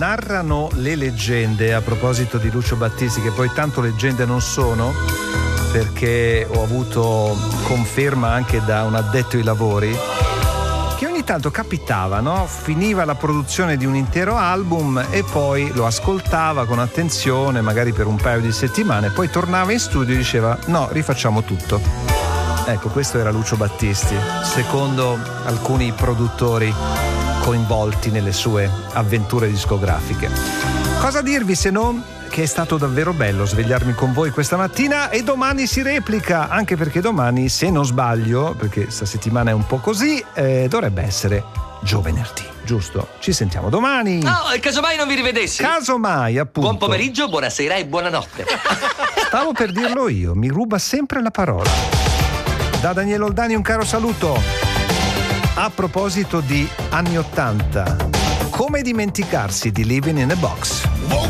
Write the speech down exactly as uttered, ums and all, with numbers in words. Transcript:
narrano le leggende, a proposito di Lucio Battisti, che poi tanto leggende non sono, perché ho avuto conferma anche da un addetto ai lavori, che ogni tanto capitava, no? Finiva la produzione di un intero album e poi lo ascoltava con attenzione, magari per un paio di settimane, poi tornava in studio e diceva no, rifacciamo tutto. Ecco, questo era Lucio Battisti, secondo alcuni produttori coinvolti nelle sue avventure discografiche. Cosa dirvi se non che è stato davvero bello svegliarmi con voi questa mattina, e domani si replica, anche perché domani, se non sbaglio, perché sta settimana è un po' così, eh, dovrebbe essere giovenerdì, giusto? Ci sentiamo domani. No, e casomai non vi rivedessi. Casomai, appunto. Buon pomeriggio, buonasera e buonanotte. Stavo per dirlo io, mi ruba sempre la parola. Da Daniele Oldani un caro saluto. A proposito di anni ottanta, come dimenticarsi di Living in a Box?